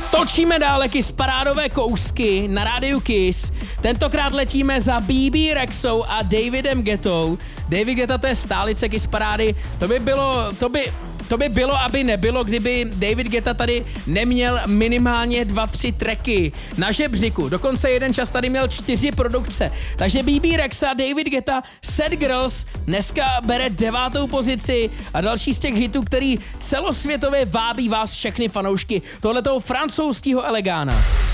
Točíme dále Kiss parádové kousky na rádiu Kiss. Tentokrát letíme za BB Rexou a Davidem Guettou. David Guetta, to je stálice Kiss parády. To by bylo, aby nebylo, kdyby David Guetta tady neměl minimálně 2-3 tracky na žebříku. Dokonce jeden čas tady měl 4 produkce. Takže BB Rexa, David Guetta, Sad Girls dneska bere 9. pozici a další z těch hitů, který celosvětově vábí vás všechny fanoušky tohletoho francouzského elegána.